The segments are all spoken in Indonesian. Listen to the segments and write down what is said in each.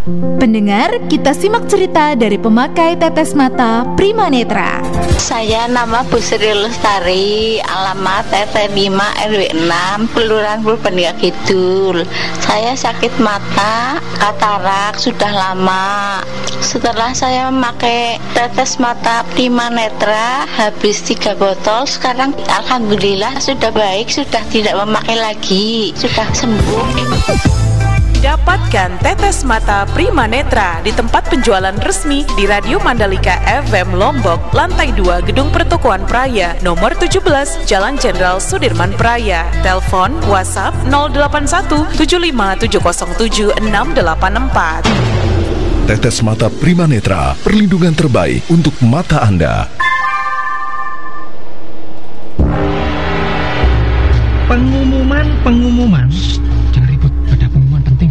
Pendengar, kita simak cerita dari pemakai tetes mata Prima Netra. Saya nama Bu Sri Lestari, alamat RT 5 RW 6, Kelurahan Purbalingga Kidul. Saya sakit mata, katarak sudah lama. Setelah saya memakai tetes mata Prima Netra, habis 3 botol, sekarang alhamdulillah sudah baik, sudah tidak memakai lagi, sudah sembuh. Dapatkan tetes mata Prima Netra di tempat penjualan resmi di Radio Mandalika FM Lombok, lantai 2 Gedung Pertokoan Praya, nomor 17, Jalan Jenderal Sudirman Praya. Telepon WhatsApp 081 75707 684. Tetes mata Prima Netra, perlindungan terbaik untuk mata Anda. Pengumuman. Jangan ribut, ada pengumuman penting.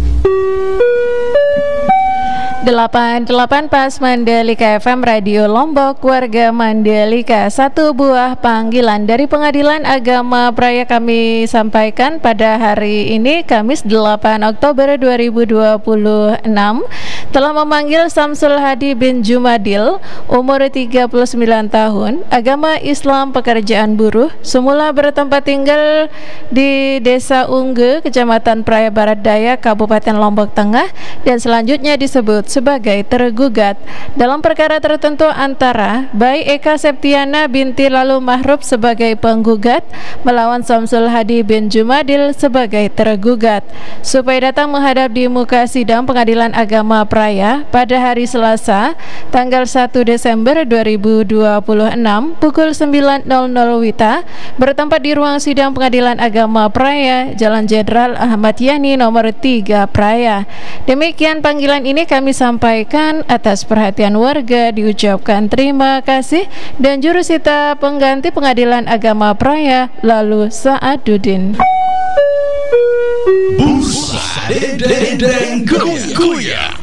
88 Pas Mandalika FM Radio Lombok, warga Mandalika. Satu buah panggilan dari Pengadilan Agama Praya kami sampaikan pada hari ini, Kamis 8 Oktober 2026, telah memanggil Samsul Hadi bin Jumadil, umur 39 tahun, agama Islam, pekerjaan buruh, semula bertempat tinggal di Desa Ungge, Kecamatan Praya Barat Daya, Kabupaten Lombok Tengah, dan selanjutnya disebut sebagai tergugat dalam perkara tertentu antara Bayi Eka Septiana binti Lalu Mahrub sebagai penggugat melawan Samsul Hadi bin Jumadil sebagai tergugat, supaya datang menghadap di muka sidang Pengadilan Agama Praya pada hari Selasa tanggal 1 Desember 2026 pukul 9.00 WITA, bertempat di ruang sidang Pengadilan Agama Praya, Jalan Jenderal Ahmad Yani nomor 3 Praya. Demikian panggilan ini kami sampaikan atas perhatian warga, diucapkan terima kasih, dan jurusita pengganti Pengadilan Agama Praya Lalu Sa'aduddin. Busa Dendeng Goyang.